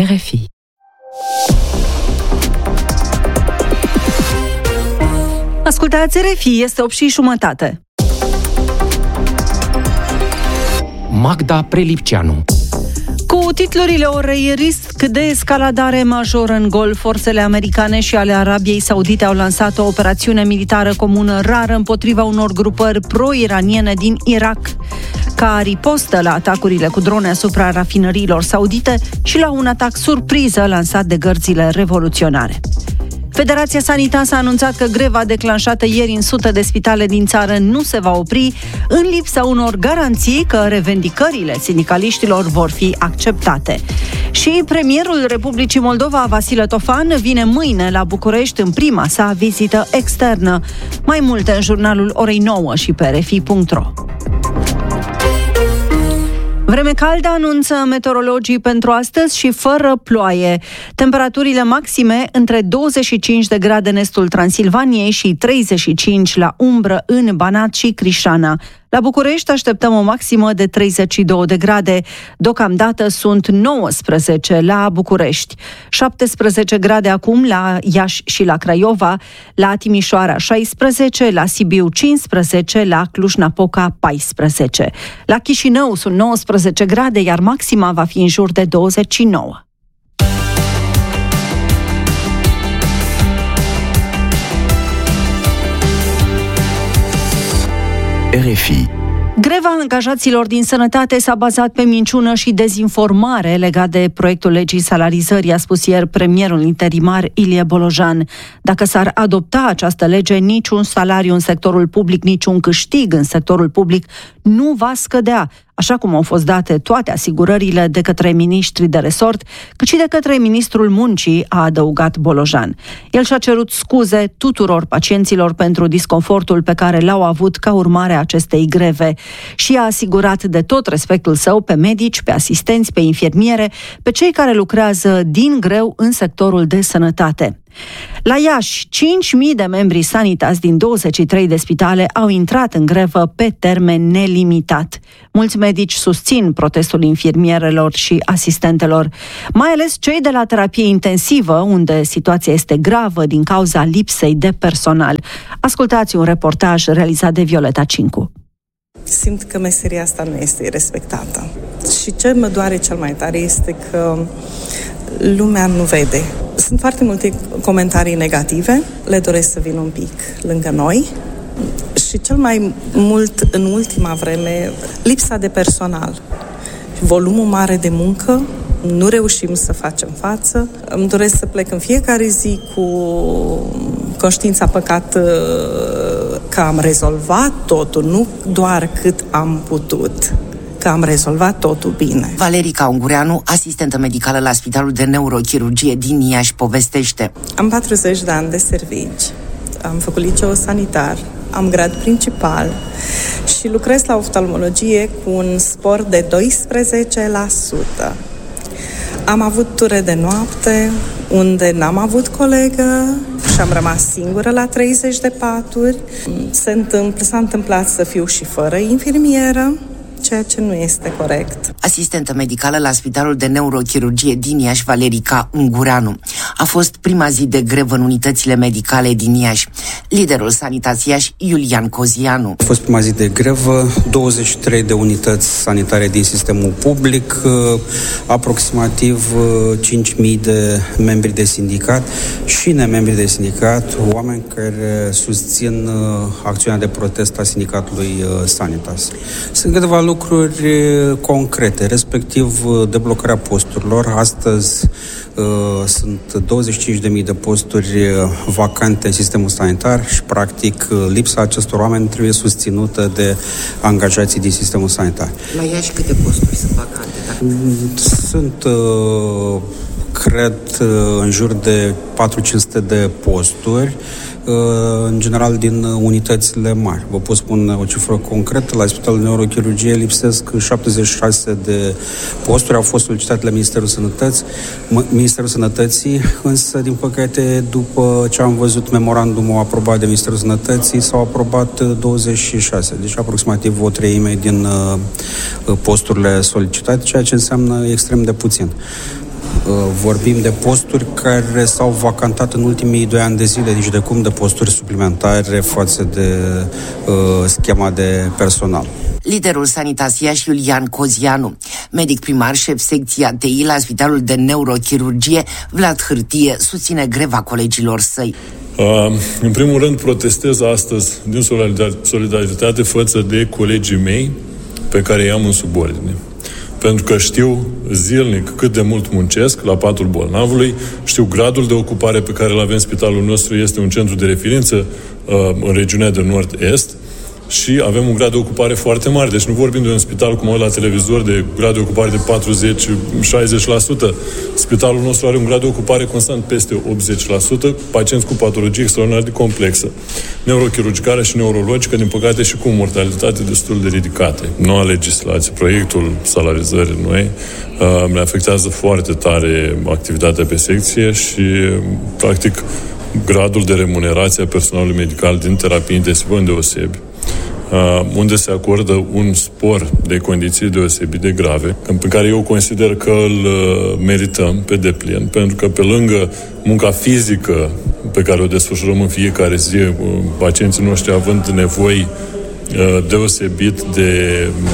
RFI. Ascultați RFI, este 8:30. Magda Prelipceanu. Cu titlurile orei, risc de escaladare majoră în Golf, forțele americane și ale Arabiei Saudite au lansat o operațiune militară comună rară împotriva unor grupări pro-iraniene din Irak, ca ripostă la atacurile cu drone asupra rafinăriilor saudite și la un atac surpriză lansat de gărzile revoluționare. Federația Sanitas a anunțat că greva declanșată ieri în sute de spitale din țară nu se va opri, în lipsa unor garanții că revendicările sindicaliștilor vor fi acceptate. Și premierul Republicii Moldova, Vasile Tofan, vine mâine la București în prima sa vizită externă. Mai multe în jurnalul orei 9 și pe rfi.ro. Vreme caldă anunță meteorologii pentru astăzi și fără ploaie. Temperaturile maxime între 25 de grade în estul Transilvaniei și 35 la umbră în Banat și Crișana. La București așteptăm o maximă de 32 de grade. Deocamdată sunt 19 la București, 17 grade acum la Iași și la Craiova, la Timișoara 16, la Sibiu 15, la Cluj-Napoca 14. La Chișinău sunt 19 grade, iar maxima va fi în jur de 29. RFI. Greva angajaților din sănătate s-a bazat pe minciună și dezinformare legat de proiectul legii salarizării, a spus ieri premierul interimar Ilie Bolojan. Dacă s-ar adopta această lege, niciun salariu în sectorul public, niciun câștig în sectorul public nu va scădea, așa cum au fost date toate asigurările de către miniștrii de resort, cât și de către ministrul muncii, a adăugat Bolojan. El și-a cerut scuze tuturor pacienților pentru disconfortul pe care l-au avut ca urmare a acestei greve și a asigurat de tot respectul său pe medici, pe asistenți, pe infirmiere, pe cei care lucrează din greu în sectorul de sănătate. La Iași, 5.000 de membri Sanitas din 23 de spitale au intrat în grevă pe termen nelimitat. Mulți medici susțin protestul infirmierelor și asistentelor, mai ales cei de la terapie intensivă, unde situația este gravă din cauza lipsei de personal. Ascultați un reportaj realizat de Violeta Cincu. Simt că meseria asta nu este respectată. Și ce mă doare cel mai tare este că lumea nu vede. Sunt foarte multe comentarii negative, le doresc să vină un pic lângă noi și cel mai mult în ultima vreme lipsa de personal, volumul mare de muncă, nu reușim să facem față. Îmi doresc să plec în fiecare zi cu conștiința păcată că am rezolvat totul, nu doar cât am putut, că am rezolvat totul bine. Valerica Ungureanu, asistentă medicală la Spitalul de Neurochirurgie din Iași, povestește. Am 40 de ani de servici, am făcut liceu sanitar, am grad principal și lucrez la oftalmologie cu un spor de 12%. Am avut ture de noapte unde n-am avut colegă și am rămas singură la 30 de paturi. S-a întâmplat să fiu și fără infirmieră, ceea ce nu este corect. Asistentă medicală la Spitalul de Neurochirurgie din Iași, Valerica Ungureanu. A fost prima zi de grevă în unitățile medicale din Iași. Liderul Sanitas Iași, Iulian Cozianu. A fost prima zi de grevă, 23 de unități sanitare din sistemul public, aproximativ 5.000 de membri de sindicat și nemembri de sindicat, oameni care susțin acțiunea de protest a sindicatului Sanitas. Sunt câteva lucruri concrete, respectiv deblocarea posturilor. Astăzi sunt 25.000 de posturi vacante în sistemul sanitar și, practic, lipsa acestor oameni trebuie susținută de angajații din sistemul sanitar. La Iași câte posturi sunt vacante? Sunt, cred, în jur de 400-500 de posturi, în general din unitățile mari. Vă pot spune o cifră concretă. La Spitalul de Neurochirurgie lipsesc 76 de posturi, au fost solicitate la Ministerul Sănătății, însă, din păcate, după ce am văzut memorandumul aprobat de Ministerul Sănătății, s-au aprobat 26, deci aproximativ o treime din posturile solicitate, ceea ce înseamnă extrem de puțin. Vorbim de posturi care s-au vacantat în ultimii 2 ani de zile, nici de cum de posturi suplimentare față de schema de personal. Liderul Sanitas Iași, Iulian Cozianu, medic primar, șef secția TI la Spitalul de Neurochirurgie, Vlad Hârtie, susține greva colegilor săi. În primul rând, protestez astăzi din solidaritate față de colegii mei pe care i-am în subordine. Pentru că știu zilnic cât de mult muncesc la patul bolnavului, știu gradul de ocupare pe care îl avem. Spitalul nostru este un centru de referință în regiunea de nord-est și avem un grad de ocupare foarte mare. Deci nu vorbim de un spital cum la televizor de grad de ocupare de 40-60%. Spitalul nostru are un grad de ocupare constant peste 80%, pacienți cu patologie extraordinar de complexă, neurochirurgicală și neurologică, din păcate și cu mortalitate destul de ridicate. Noua legislație, proiectul salarizării noi, ne afectează foarte tare activitatea pe secție și, practic, gradul de remunerație a personalului medical din terapie intensivă îndeosebi, unde se acordă un spor de condiții deosebit de grave, pe care eu consider că îl merităm pe deplin, pentru că pe lângă munca fizică pe care o desfășurăm în fiecare zi, pacienții noștri având nevoi deosebit de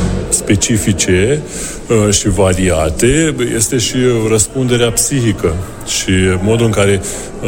specifice și variate, este și răspunderea psihică și modul în care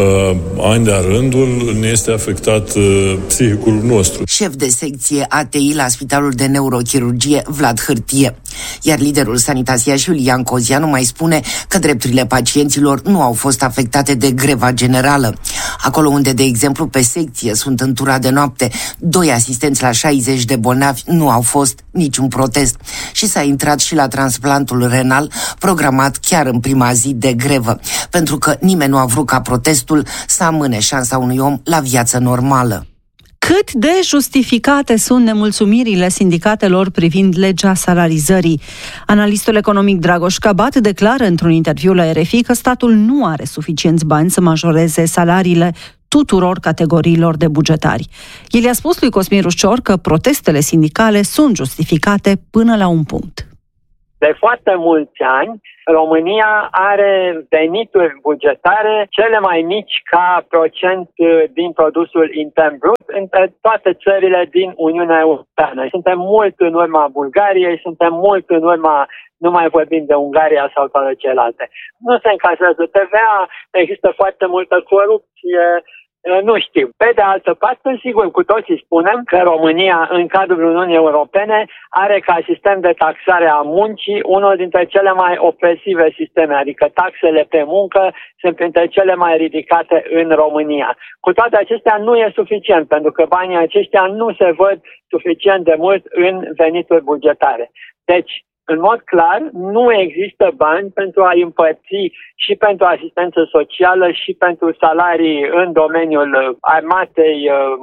ani de-a rândul ne este afectat psihicul nostru. Șef de secție ATI la Spitalul de Neurochirurgie, Vlad Hârtie. Iar liderul Sanitas Iași, Iulian Cozianu, mai spune că drepturile pacienților nu au fost afectate de greva generală. Acolo unde, de exemplu, pe secție sunt în tura de noapte 2 asistenți la 60 de bolnavi, nu au fost niciun protest. Și s-a intrat și la transplantul renal, programat chiar în prima zi de grevă, pentru că nimeni nu a vrut ca protestul să amâne șansa unui om la viață normală. Cât de justificate sunt nemulțumirile sindicatelor privind legea salarizării? Analistul economic Dragoș Cabat declară într-un interviu la RFI că statul nu are suficienți bani să majoreze salariile tuturor categoriilor de bugetari. El i-a spus lui Cosmin Rușcior că protestele sindicale sunt justificate până la un punct. De foarte mulți ani, România are venituri bugetare cele mai mici ca procent din produsul intern brut între toate țările din Uniunea Europeană. Suntem mult în urma Bulgariei, suntem mult în urma, nu mai vorbim de Ungaria sau toate celelalte. Nu se încasează TVA, există foarte multă corupție. Nu știu. Pe de altă parte, sigur, cu toții spunem că România, în cadrul Uniunii Europene, are ca sistem de taxare a muncii unul dintre cele mai opresive sisteme, adică taxele pe muncă sunt printre cele mai ridicate în România. Cu toate acestea, nu e suficient, pentru că banii aceștia nu se văd suficient de mult în venituri bugetare. Deci, în mod clar, nu există bani pentru a împărți și pentru asistență socială și pentru salarii în domeniul armatei,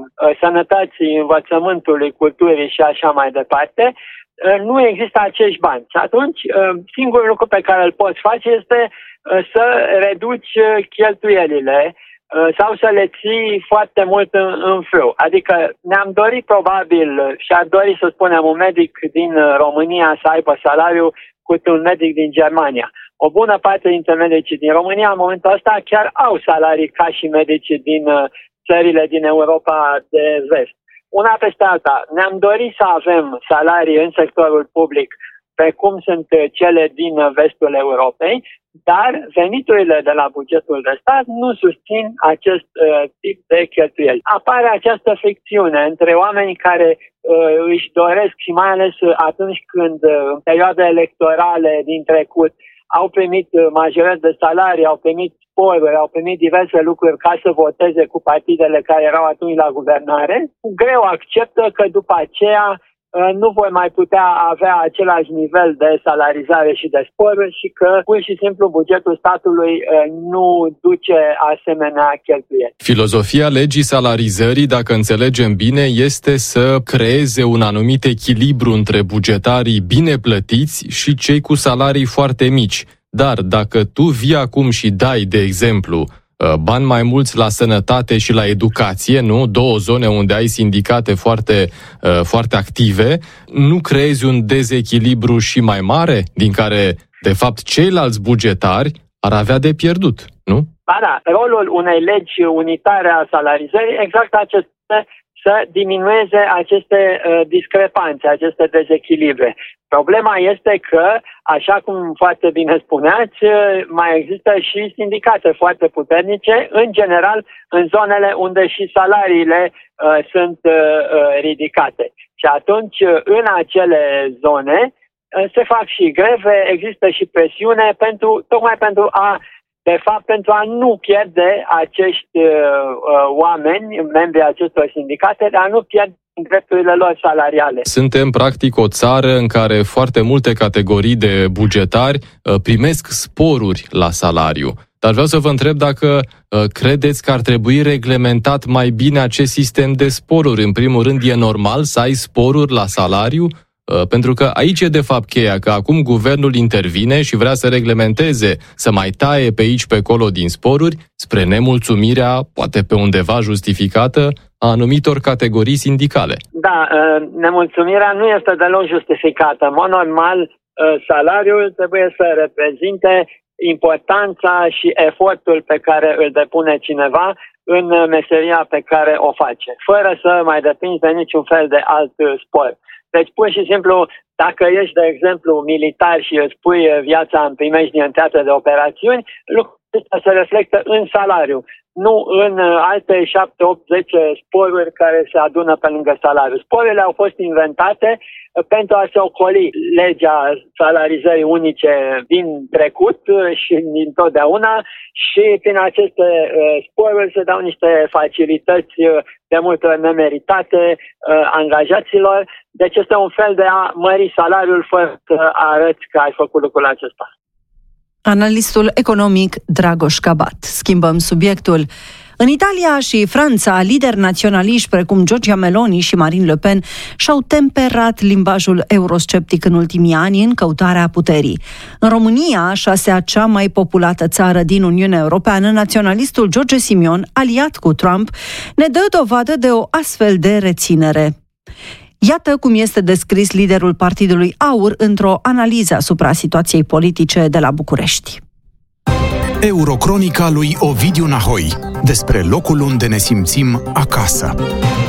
sănătății, învățământului, culturii și așa mai departe. Nu există acești bani. Și atunci, singurul lucru pe care îl poți face este să reduci cheltuielile sau să le ții foarte mult în frâu. Adică ne-am dorit probabil și ar dori să spunem un medic din România să aibă salariu cu un medic din Germania. O bună parte dintre medicii din România în momentul ăsta chiar au salarii ca și medicii din țările din Europa de vest. Una peste alta, ne-am dorit să avem salarii în sectorul public precum sunt cele din vestul Europei, dar veniturile de la bugetul de stat nu susțin acest tip de cheltuieli. Apare această fricțiune între oamenii care își doresc și mai ales atunci când în perioade electorale din trecut au primit majorări de salarii, au primit sporuri, au primit diverse lucruri ca să voteze cu partidele care erau atunci la guvernare, greu acceptă că după aceea nu vor mai putea avea același nivel de salarizare și de sporuri și că pur și simplu bugetul statului nu duce asemenea cheltuieli. Filozofia legii salarizării, dacă înțelegem bine, este să creeze un anumit echilibru între bugetarii bine plătiți și cei cu salarii foarte mici. Dar dacă tu vii acum și dai, de exemplu, bani mai mulți la sănătate și la educație, nu? 2 zone unde ai sindicate foarte active, nu creezi un dezechilibru și mai mare, din care, de fapt, ceilalți bugetari ar avea de pierdut, nu? Ba da, rolul unei legi unitare a salarizării exact acesta, să diminueze aceste discrepanțe, aceste dezechilibre. Problema este că, așa cum foarte bine spuneați, mai există și sindicate foarte puternice, în general în zonele unde și salariile sunt ridicate. Și atunci, în acele zone, se fac și greve, există și presiune tocmai pentru a nu pierde acești oameni, membrii acestor sindicate, de a nu pierde drepturile lor salariale. Suntem, practic, o țară în care foarte multe categorii de bugetari primesc sporuri la salariu. Dar vreau să vă întreb dacă credeți că ar trebui reglementat mai bine acest sistem de sporuri. În primul rând, e normal să ai sporuri la salariu? Pentru că aici e de fapt cheia, că acum guvernul intervine și vrea să reglementeze, să mai taie pe aici, pe acolo din sporuri, spre nemulțumirea, poate pe undeva justificată, a anumitor categorii sindicale. Da, nemulțumirea nu este deloc justificată. În mod normal, salariul trebuie să reprezinte importanța și efortul pe care îl depune cineva în meseria pe care o face, fără să mai depinzi de niciun fel de alt spor. Deci, pur și simplu, dacă ești, de exemplu, militar și îți pui viața în primejdie în teatre de operațiuni, lucrul acesta se reflectă în salariu, nu în alte 7, 8, 10 sporuri care se adună pe lângă salariu. Sporurile au fost inventate pentru a se ocoli legea salarizării unice din trecut și din totdeauna și prin aceste sporuri se dau niște facilități de multe ori nemeritate angajaților. Deci este un fel de a mări salariul fără să arăți că ai făcut lucrul acesta. Analistul economic Dragoș Cabat. Schimbăm subiectul. În Italia și Franța, lideri naționaliști precum Giorgia Meloni și Marine Le Pen și-au temperat limbajul eurosceptic în ultimii ani în căutarea puterii. În România, 6-a cea mai populată țară din Uniunea Europeană, naționalistul George Simion, aliat cu Trump, ne dă dovadă de o astfel de reținere. Iată cum este descris liderul Partidului AUR într-o analiză asupra situației politice de la București. Eurocronica lui Ovidiu Nahoi, despre locul unde ne simțim acasă.